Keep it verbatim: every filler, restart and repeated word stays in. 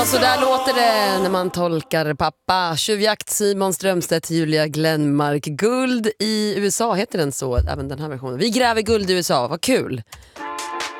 Så där låter det när man tolkar pappa. Tjuvjakt, Simon Strömstedt, Julia Glenmark. Guld i U S A heter den så, även den här versionen. Vi gräver guld i U S A, vad kul.